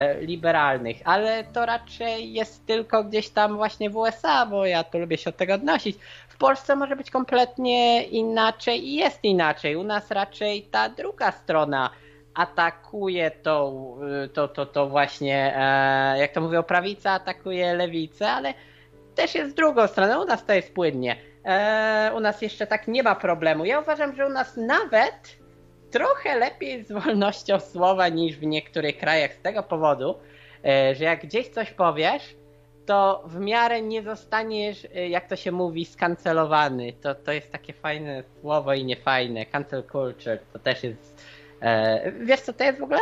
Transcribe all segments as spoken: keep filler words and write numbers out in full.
liberalnych, ale to raczej jest tylko gdzieś tam właśnie w U S A, bo ja tu lubię się od tego odnosić. W Polsce może być kompletnie inaczej i jest inaczej. U nas raczej ta druga strona atakuje to, to, to, to właśnie, jak to mówią, prawica atakuje lewicę, ale też jest drugą stroną. U nas to jest płynnie. U nas jeszcze tak nie ma problemu. Ja uważam, że u nas nawet trochę lepiej z wolnością słowa niż w niektórych krajach z tego powodu, że jak gdzieś coś powiesz, to w miarę nie zostaniesz, jak to się mówi, skancelowany. To, to jest takie fajne słowo i niefajne. Cancel culture to też jest... Wiesz, co to jest w ogóle?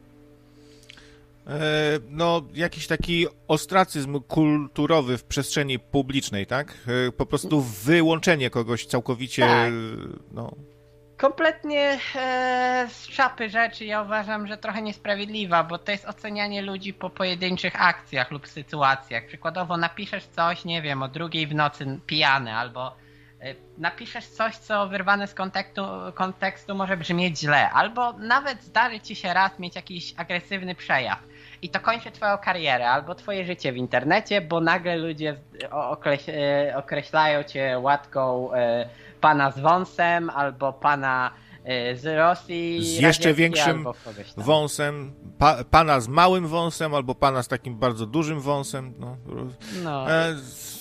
No, jakiś taki ostracyzm kulturowy w przestrzeni publicznej, tak? Po prostu wyłączenie kogoś całkowicie... Tak. No... Kompletnie e, z czapy rzeczy ja uważam, że trochę niesprawiedliwa, bo to jest ocenianie ludzi po pojedynczych akcjach lub sytuacjach. Przykładowo napiszesz coś, nie wiem, o drugiej w nocy pijany, albo e, napiszesz coś, co wyrwane z kontekstu, kontekstu może brzmieć źle, albo nawet zdarzy ci się raz mieć jakiś agresywny przejaw i to kończy twoją karierę albo twoje życie w internecie, bo nagle ludzie okreś, e, określają cię łatką e, pana z wąsem, albo pana y, z Rosji. Z jeszcze większym wąsem, pa, pana z małym wąsem, albo pana z takim bardzo dużym wąsem. No. No. E,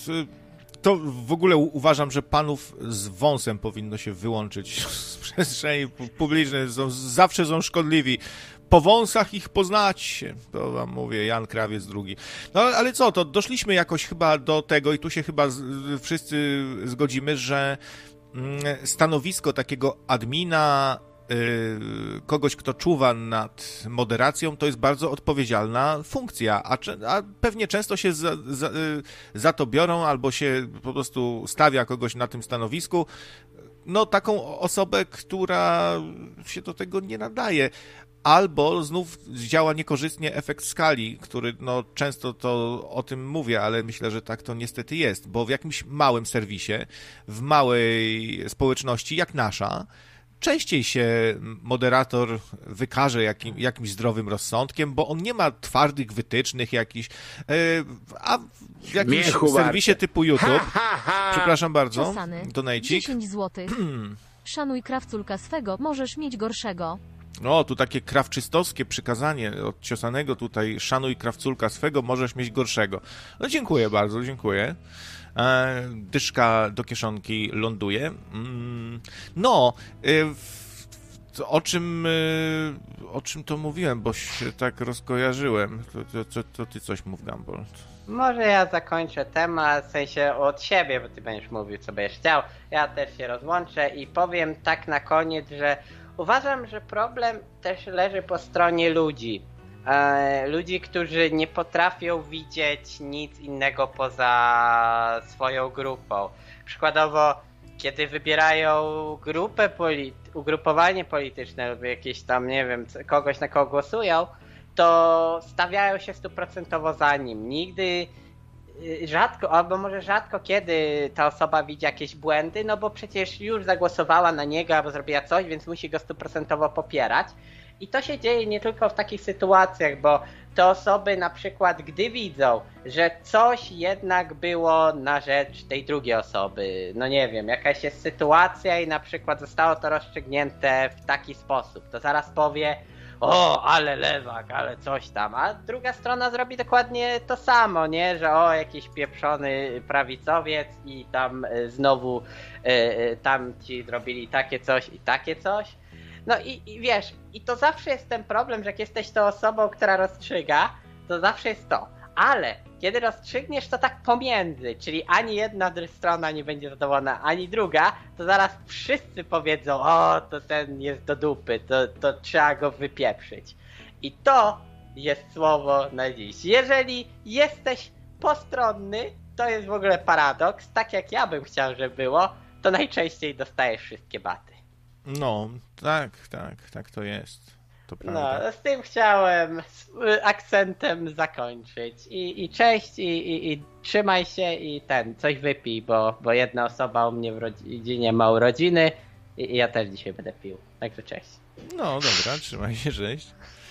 to w ogóle uważam, że panów z wąsem powinno się wyłączyć z przestrzeni publicznej. Są, zawsze są szkodliwi. Po wąsach ich poznacie, to wam mówię, Jan Krawiec drugi. No ale co, to doszliśmy jakoś chyba do tego i tu się chyba z, wszyscy zgodzimy, że stanowisko takiego admina, yy, kogoś, kto czuwa nad moderacją, to jest bardzo odpowiedzialna funkcja, a, a pewnie często się za, za, yy, za to biorą albo się po prostu stawia kogoś na tym stanowisku, no taką osobę, która się do tego nie nadaje. Albo znów działa niekorzystnie efekt skali, który no często to o tym mówię, ale myślę, że tak to niestety jest, bo w jakimś małym serwisie, w małej społeczności jak nasza, częściej się moderator wykaże jakim, jakimś zdrowym rozsądkiem, bo on nie ma twardych wytycznych jakichś, a w jakimś Miechu serwisie warte. typu YouTube, Ha, ha, ha. przepraszam bardzo, Czasany. donajcik. dziesięć złotych. Szanuj krawculka swego, możesz mieć gorszego. No, tu takie krawczystowskie przykazanie od Ciosanego tutaj, szanuj krawculka swego, możesz mieć gorszego. No dziękuję bardzo, dziękuję. E, dyszka do kieszonki ląduje. Mm, no, y, o czym y, o czym to mówiłem, bo się tak rozkojarzyłem. To, to, to ty coś mów, Gumball. Może ja zakończę temat, w sensie od siebie, bo ty będziesz mówił, co będziesz chciał. Ja też się rozłączę i powiem tak na koniec, że uważam, że problem też leży po stronie ludzi. E, ludzi, którzy nie potrafią widzieć nic innego poza swoją grupą. Przykładowo, kiedy wybierają grupę polity- ugrupowanie polityczne lub jakieś tam, nie wiem, kogoś na kogo głosują, to stawiają się stuprocentowo za nim. Nigdy, rzadko, albo może rzadko kiedy ta osoba widzi jakieś błędy, no bo przecież już zagłosowała na niego albo zrobiła coś, więc musi go stuprocentowo popierać. I to się dzieje nie tylko w takich sytuacjach, bo te osoby na przykład, gdy widzą, że coś jednak było na rzecz tej drugiej osoby, no nie wiem, jakaś jest sytuacja i na przykład zostało to rozstrzygnięte w taki sposób, to zaraz powie: o, ale lewak, ale coś tam, a druga strona zrobi dokładnie to samo, nie, że o, jakiś pieprzony prawicowiec i tam y, znowu y, y, tam ci zrobili takie coś i takie coś. No i, i wiesz, i to zawsze jest ten problem, że jak jesteś tą osobą, która rozstrzyga, to zawsze jest to, ale kiedy rozstrzygniesz to tak pomiędzy, czyli ani jedna strona nie będzie zadowolona, ani druga, to zaraz wszyscy powiedzą: o, to ten jest do dupy, to, to trzeba go wypieprzyć. I to jest słowo na dziś. Jeżeli jesteś postronny, to jest w ogóle paradoks, tak jak ja bym chciał, żeby było, to najczęściej dostajesz wszystkie baty. No, tak, tak, tak to jest. To prawda. No, z tym chciałem z akcentem zakończyć. I, i cześć, i, i, i trzymaj się i ten, coś wypij, bo, bo jedna osoba u mnie w rodzinie ma urodziny i, i ja też dzisiaj będę pił. Także cześć. No dobra, trzymaj się, cześć.